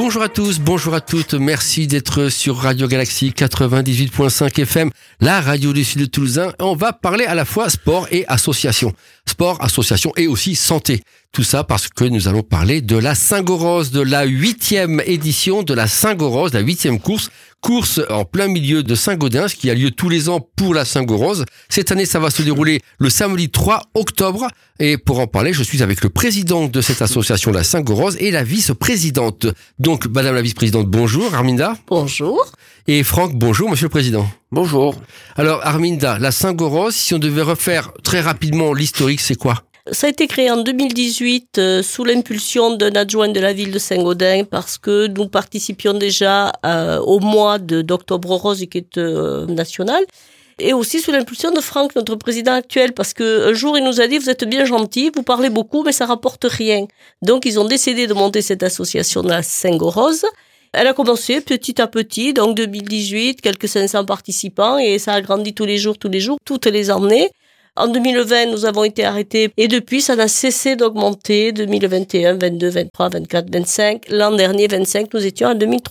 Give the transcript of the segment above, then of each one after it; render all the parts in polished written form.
Bonjour à tous, bonjour à toutes, merci d'être sur Radio Galaxie 98.5 FM, la radio du Sud de Toulousain. On va parler à la fois sport et association. Sport, association et aussi santé. Tout ça parce que nous allons parler de la Saint-Gorose, de la 8e édition de la Saint-Gorose, la 8e course en plein milieu de Saint-Gaudens qui a lieu tous les ans pour la Saint-Gorose. Cette année, ça va se dérouler le samedi 3 octobre. Et pour en parler, je suis avec le président de cette association, la Saint-Gorose, et la vice-présidente. Donc, madame la vice-présidente, bonjour. Arminda. Bonjour. Et Franck, bonjour, monsieur le président. Bonjour. Alors, Arminda, la Saint-Gorose, si on devait refaire très rapidement l'historique, c'est quoi ? Ça a été créé en 2018 sous l'impulsion d'un adjoint de la ville de Saint-Gaudens parce que nous participions déjà au mois d'Octobre Rose qui est national. Et aussi sous l'impulsion de Franck, notre président actuel, parce qu'un jour il nous a dit « Vous êtes bien gentil, vous parlez beaucoup, mais ça rapporte rien ». Donc ils ont décidé de monter cette association de la Saint-Gorose. Elle a commencé petit à petit, donc 2018, quelques 500 participants, et ça a grandi tous les jours, toutes les années. En 2020, nous avons été arrêtés, et depuis, ça n'a cessé d'augmenter. 2021, 22, 23, 24, 25. L'an dernier, 25, nous étions à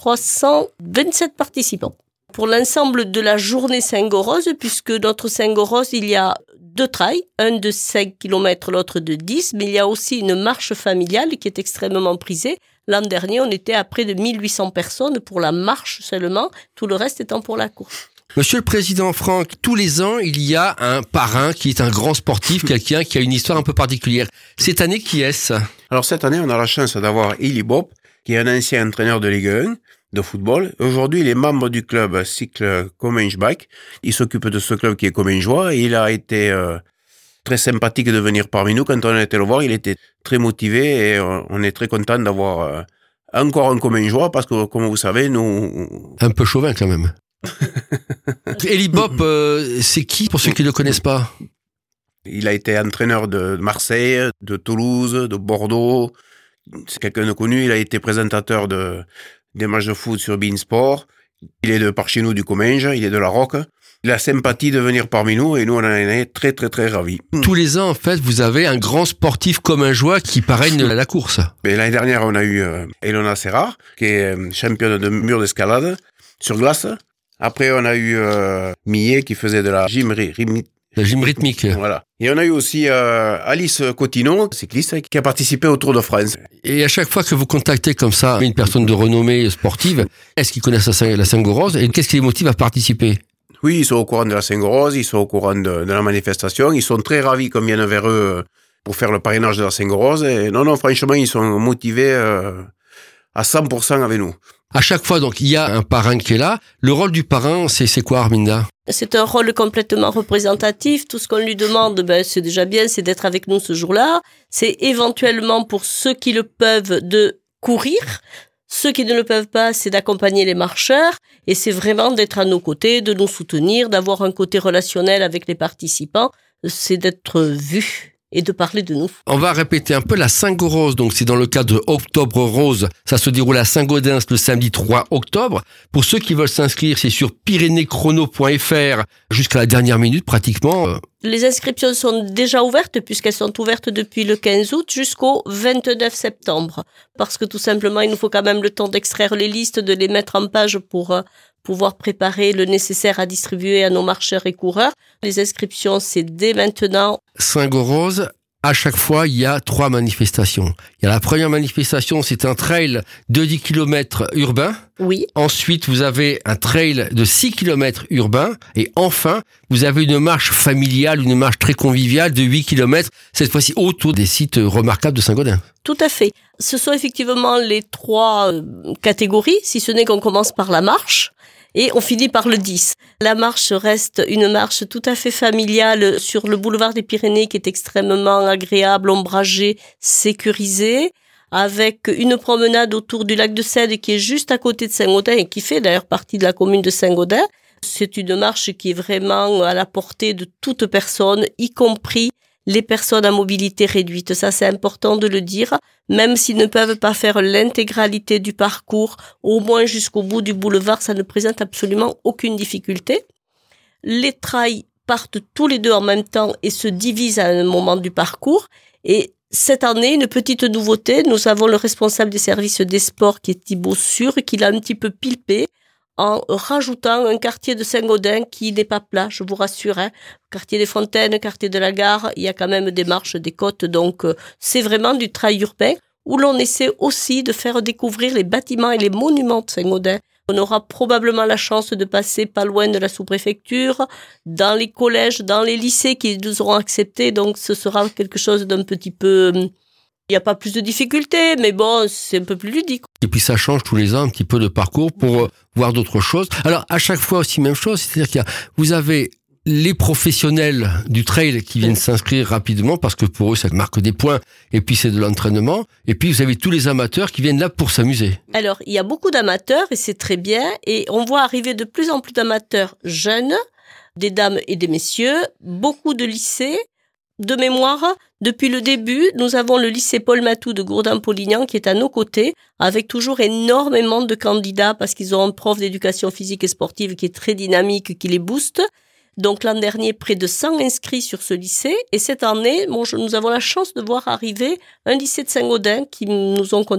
2327 participants. Pour l'ensemble de la journée Saint-Gorose, puisque notre Saint-Gorose, il y a 2 trails, un de 5 km, l'autre de 10, mais il y a aussi une marche familiale qui est extrêmement prisée. L'an dernier, on était à près de 1800 personnes pour la marche seulement, tout le reste étant pour la course. Monsieur le président Franck, tous les ans, il y a un parrain qui est un grand sportif, quelqu'un qui a une histoire un peu particulière. Cette année, qui est-ce ? Alors cette année, on a la chance d'avoir Eli Bob, qui est un ancien entraîneur de Ligue 1 de football. Aujourd'hui, il est membre du club cycle Comminges-Bike. Il s'occupe de ce club qui est Commingeois et il a été très sympathique de venir parmi nous. Quand on a été le voir, il était très motivé et on est très content d'avoir encore un Commingeois parce que, comme vous savez, nous... Un peu chauvin quand même. Eli Bob, c'est qui pour ceux qui ne le connaissent pas ? Il a été entraîneur de Marseille, de Toulouse, de Bordeaux. C'est quelqu'un de connu. Il a été présentateur des matchs de foot sur beIN Sport. Il est de par chez nous du Comminges, il est de la Roque. Il a sympathie de venir parmi nous et nous on en est très très très ravis. Tous les ans en fait vous avez un grand sportif commingeois qui parraine la course. Mais l'année dernière on a eu Elona Serra qui est championne de mur d'escalade sur glace. Après on a eu Millet qui faisait de la gym rythmique. Voilà. Et on a eu aussi Alice Cotinon, cycliste, qui a participé au Tour de France. Et à chaque fois que vous contactez comme ça une personne de renommée sportive, est-ce qu'ils connaissent la Saint-Gorose et qu'est-ce qui les motive à participer ? Oui, ils sont au courant de la Saint-Gorose, ils sont au courant de la manifestation, ils sont très ravis qu'on vienne vers eux pour faire le parrainage de la Saint-Gorose. Et non, franchement, ils sont motivés à 100% avec nous. À chaque fois, donc, il y a un parrain qui est là. Le rôle du parrain, c'est quoi, Arminda ? C'est un rôle complètement représentatif. Tout ce qu'on lui demande, c'est déjà bien, c'est d'être avec nous ce jour-là. C'est éventuellement pour ceux qui le peuvent de courir. Ceux qui ne le peuvent pas, c'est d'accompagner les marcheurs. Et c'est vraiment d'être à nos côtés, de nous soutenir, d'avoir un côté relationnel avec les participants. C'est d'être vu et de parler de nous. On va répéter un peu la Saint-Gorose, donc c'est dans le cadre de Octobre Rose, ça se déroule à Saint-Gaudens le samedi 3 octobre. Pour ceux qui veulent s'inscrire, c'est sur pyrénéechrono.fr jusqu'à la dernière minute pratiquement. Les inscriptions sont déjà ouvertes puisqu'elles sont ouvertes depuis le 15 août jusqu'au 29 septembre. Parce que tout simplement, il nous faut quand même le temps d'extraire les listes, de les mettre en page pour pouvoir préparer le nécessaire à distribuer à nos marcheurs et coureurs. Les inscriptions, c'est dès maintenant. Saint-Gorose, à chaque fois, il y a 3 manifestations. Il y a la première manifestation, c'est un trail de 10 km urbain. Oui. Ensuite, vous avez un trail de 6 km urbain. Et enfin, vous avez une marche familiale, une marche très conviviale de 8 km, cette fois-ci autour des sites remarquables de Saint-Gaudens. Tout à fait. Ce sont effectivement les 3 catégories, si ce n'est qu'on commence par la marche. Et on finit par le 10. La marche reste une marche tout à fait familiale sur le boulevard des Pyrénées qui est extrêmement agréable, ombragé, sécurisé, avec une promenade autour du lac de Cède qui est juste à côté de Saint-Gaudens et qui fait d'ailleurs partie de la commune de Saint-Gaudens. C'est une marche qui est vraiment à la portée de toute personne, y compris les personnes à mobilité réduite. Ça, c'est important de le dire. Même s'ils ne peuvent pas faire l'intégralité du parcours, au moins jusqu'au bout du boulevard, ça ne présente absolument aucune difficulté. Les trails partent tous les deux en même temps et se divisent à un moment du parcours. Et Cette année, une petite nouveauté, nous avons le responsable des services des sports qui est Thibaut Sûr, qui l'a un petit peu pilpé en rajoutant un quartier de Saint-Gaudens qui n'est pas plat, je vous rassure. Quartier des Fontaines, quartier de la Gare, il y a quand même des marches, des côtes, donc c'est vraiment du trail urbain où l'on essaie aussi de faire découvrir les bâtiments et les monuments de Saint-Gaudens. On aura probablement la chance de passer pas loin de la sous-préfecture, dans les collèges, dans les lycées qui nous auront acceptés, donc ce sera quelque chose d'un petit peu... Il n'y a pas plus de difficultés, mais bon, c'est un peu plus ludique. Et puis ça change tous les ans un petit peu de parcours pour voir d'autres choses. Alors à chaque fois aussi même chose, c'est-à-dire vous avez les professionnels du trail qui viennent s'inscrire rapidement parce que pour eux ça marque des points et puis c'est de l'entraînement. Et puis vous avez tous les amateurs qui viennent là pour s'amuser. Alors il y a beaucoup d'amateurs et c'est très bien et on voit arriver de plus en plus d'amateurs jeunes, des dames et des messieurs, beaucoup de lycées. De mémoire, depuis le début, nous avons le lycée Paul Matou de Gourdin-Polignan qui est à nos côtés, avec toujours énormément de candidats parce qu'ils ont un prof d'éducation physique et sportive qui est très dynamique, qui les booste. Donc l'an dernier, près de 100 inscrits sur ce lycée. Et cette année, nous avons la chance de voir arriver un lycée de Saint-Gaudens qui nous ont